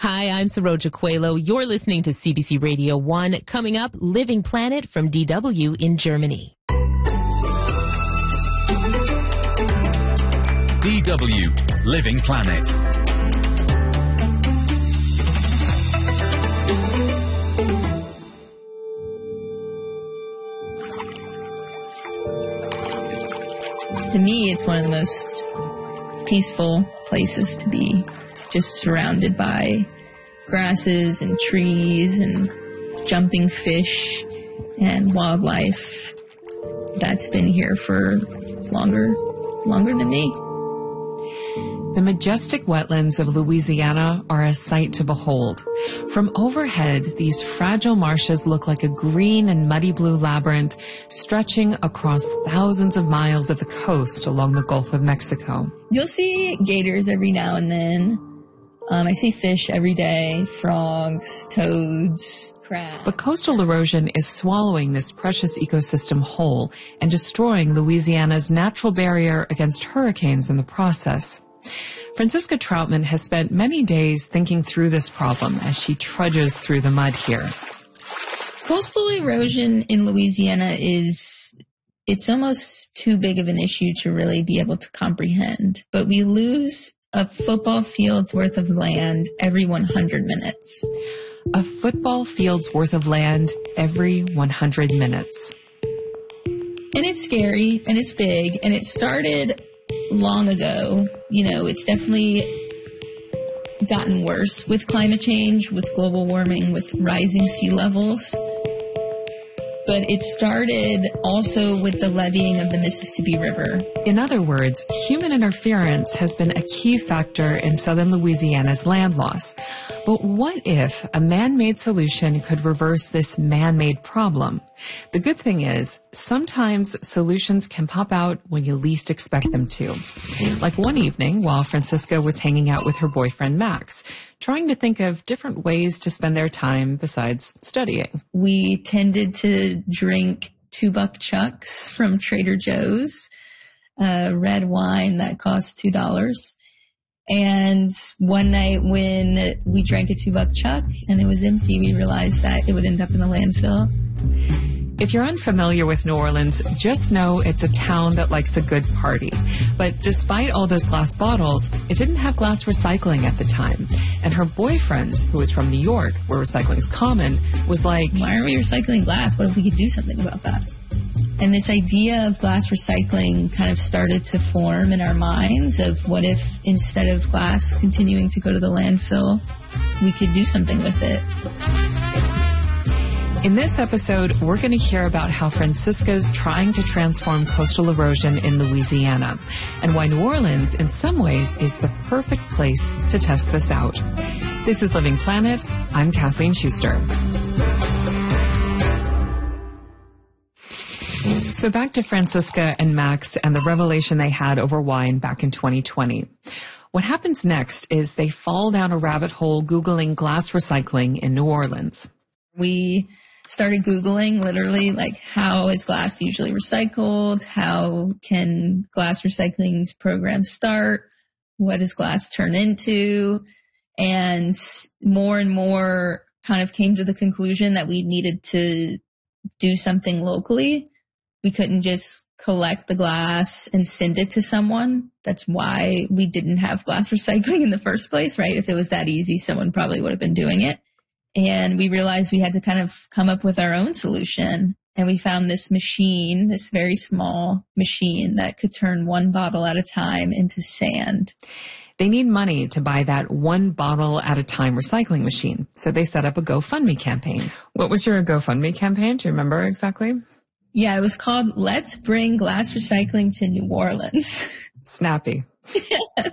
Hi, I'm Saroja Coelho. You're listening to CBC Radio 1. Coming up, Living Planet from DW in Germany. DW Living Planet. To me, it's one of the most peaceful places to be, just surrounded by grasses and trees and jumping fish and wildlife that's been here for longer than me. The majestic wetlands of Louisiana are a sight to behold. From overhead, these fragile marshes look like a green and muddy blue labyrinth stretching across thousands of miles of the coast along the Gulf of Mexico. You'll see gators every now and then. I see fish every day, frogs, toads, crabs. But coastal erosion is swallowing this precious ecosystem whole and destroying Louisiana's natural barrier against hurricanes in the process. Francisca Troutman has spent many days thinking through this problem as she trudges through the mud here. Coastal erosion in Louisiana it's almost too big of an issue to really be able to comprehend. But we lose a football field's worth of land every 100 minutes. A football field's worth of land every 100 minutes. And it's scary, and it's big, and it started long ago. You know, it's definitely gotten worse with climate change, with global warming, with rising sea levels. But it started also with the leveeing of the Mississippi River. In other words, human interference has been a key factor in southern Louisiana's land loss. But what if a man-made solution could reverse this man-made problem? The good thing is, sometimes solutions can pop out when you least expect them to. Like one evening while Francisca was hanging out with her boyfriend Max, trying to think of different ways to spend their time besides studying. We tended to drink $2 chucks from Trader Joe's, red wine that cost $2. And one night when we drank a $2 chuck and it was empty, we realized that it would end up in the landfill. If you're unfamiliar with New Orleans, just know it's a town that likes a good party. But despite all those glass bottles, it didn't have glass recycling at the time. And her boyfriend, who was from New York, where recycling is common, was like, why aren't we recycling glass? What if we could do something about that? And this idea of glass recycling kind of started to form in our minds of what if instead of glass continuing to go to the landfill, we could do something with it. In this episode, we're going to hear about how Francisca's trying to transform coastal erosion in Louisiana and why New Orleans, in some ways, is the perfect place to test this out. This is Living Planet. I'm Kathleen Schuster. So back to Francisca and Max and the revelation they had over wine back in 2020. What happens next is they fall down a rabbit hole Googling glass recycling in New Orleans. We started Googling literally like how is glass usually recycled? How can glass recycling programs start? What does glass turn into? And more kind of came to the conclusion that we needed to do something locally. We couldn't just collect the glass and send it to someone. That's why we didn't have glass recycling in the first place, right? If it was that easy, someone probably would have been doing it. And we realized we had to kind of come up with our own solution. And we found this machine, this very small machine that could turn one bottle at a time into sand. They need money to buy that one bottle at a time recycling machine. So they set up a GoFundMe campaign. What was your GoFundMe campaign? Do you remember exactly? Yeah, it was called Let's Bring Glass Recycling to New Orleans. Snappy.